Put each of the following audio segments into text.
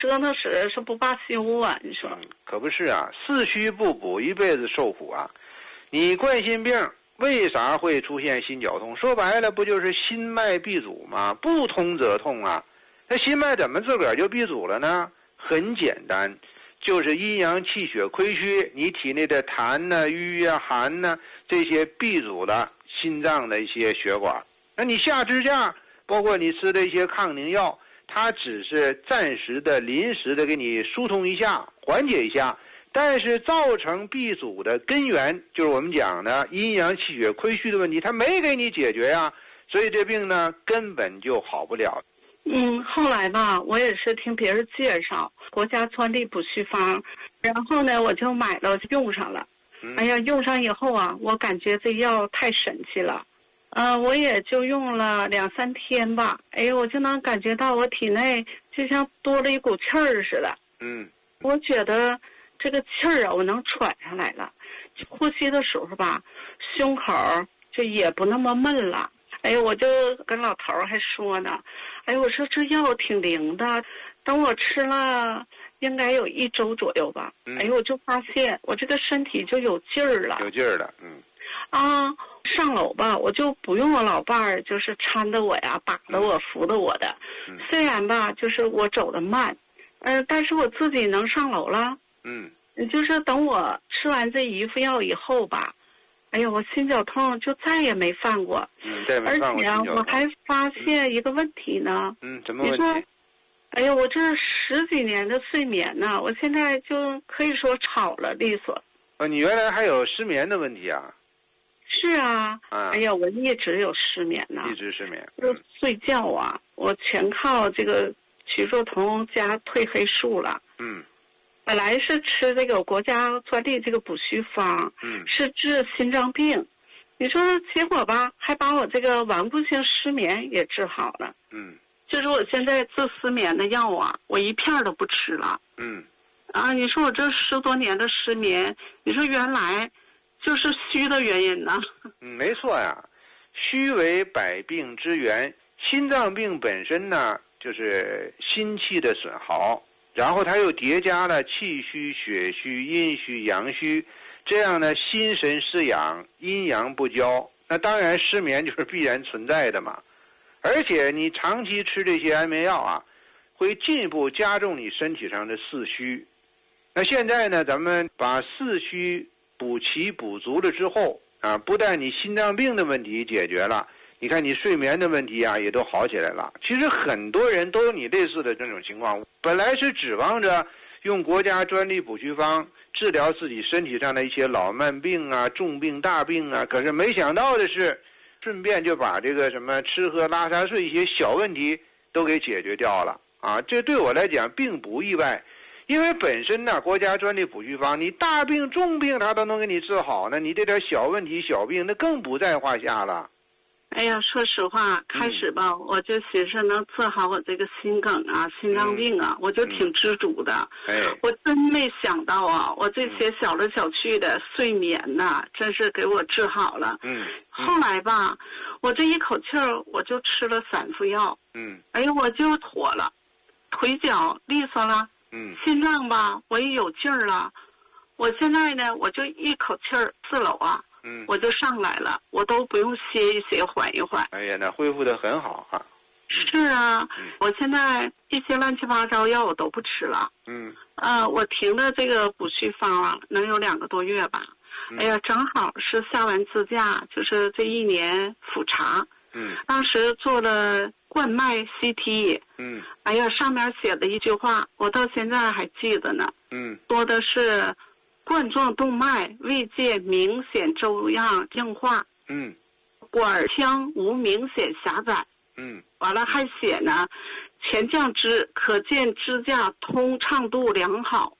折腾死是不罢休啊！你说， 可不是啊，四虚不补，一辈子受苦啊！你冠心病为啥会出现心绞痛？说白了，不就是心脉闭阻吗？不通则痛啊！那心脉怎么自个儿就闭阻了呢？很简单，就是阴阳气血亏虚，你体内的痰呢、瘀啊、寒呢，这些闭阻了心脏的一些血管。那你下支架，包括你吃的一些抗凝药，它只是暂时的、临时的给你疏通一下、缓解一下，但是造成闭阻的根源，就是我们讲的阴阳气血亏虚的问题，它没给你解决呀，所以这病呢根本就好不了。 后来吧，我也是听别人介绍国家专利补虚方，然后呢我就买了用上了。哎呀，用上以后啊，我感觉这药太神奇了。我也就用了2-3天吧，哎呀，我就能感觉到我体内就像多了一股气儿似的。我觉得这个气儿啊，我能喘上来了，呼吸的时候吧，胸口就也不那么闷了。哎呀，我就跟老头儿还说呢，哎，我说这药挺灵的，等我吃了应该有1周左右吧。哎呦，我就发现我这个身体就有劲儿了， 有劲儿了。 上楼吧，我就不用我老伴儿就是搀着我呀，把着我，扶着我的。虽然吧，就是我走得慢，但是我自己能上楼了。就是等我吃完这一副药以后吧，哎呀，我心绞痛就再也没犯过。而且啊，我还发现一个问题呢。 什么问题？ 你说，哎呀，我这10几年的睡眠呢，我现在就可以说好了利索。 你原来还有失眠的问题啊？ 是啊。哎呀，我一直有失眠呢。 一直失眠。 就睡觉啊，我全靠这个曲唑酮加褪黑素了。本来是吃这个国家专利这个补虚方，是治心脏病。你说结果吧，还把我这个顽固性失眠也治好了。就是我现在治失眠的药啊，我一片都不吃了。你说我这10多年的失眠，你说原来就是虚的原因呢？ 没错呀，虚为百病之源。心脏病本身呢，就是心气的损耗，然后它又叠加了气虚、血虚、阴虚、阳虚，这样呢，心神失养，阴阳不交，那当然失眠就是必然存在的嘛。而且你长期吃这些安眠药啊，会进一步加重你身体上的四虚。那现在呢，咱们把四虚补齐补足了之后啊，不但你心脏病的问题解决了，你看你睡眠的问题啊也都好起来了。其实很多人都有你类似的这种情况，本来是指望着用国家专利补虚方治疗自己身体上的一些老慢病啊、重病大病啊，可是没想到的是，顺便就把这个什么吃喝拉撒睡一些小问题都给解决掉了啊！这对我来讲并不意外，因为本身呢，国家专利补虚方，你大病重病它都能给你治好呢，你这点小问题小病那更不在话下了。 哎呀，说实话，开始吧，我就寻思能治好我这个心梗啊、心脏病啊，我就挺知足的。我真没想到啊，我这些小来小去的睡眠呐，真是给我治好了。后来吧，我这一口气儿我就吃了3副药。哎呀，我就妥了，腿脚利索了。心脏吧，我也有劲儿了。我现在呢，我就一口气儿4楼啊。我就上来了，我都不用歇一歇缓一缓。 哎呀，那恢复得很好啊。 是啊，我现在一些乱七八糟药我都不吃了。我停了这个补虚方啊，能有2个多月吧。哎呀，正好是下完支架，就是这1年复查。当时做了冠脉 CT。哎呀，上面写的一句话，我到现在还记得呢。说的是冠状动脉未见明显粥样硬化，管腔无明显狭窄，完了还写呢，前降支可见支架通畅度良好，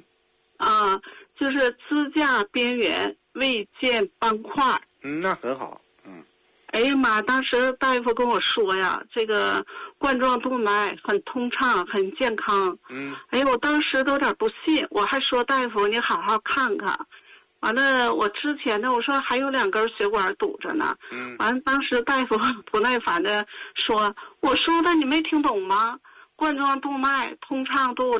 就是支架边缘未见斑块， 那很好， 哎呀妈！当时大夫跟我说呀，这个冠状动脉很通畅，很健康。哎呀，我当时都有点不信，我还说大夫你好好看看。完了，我之前呢，我说还有2根血管堵着呢。完了，当时大夫不耐烦的说：“我说的你没听懂吗？ 冠状动脉通畅度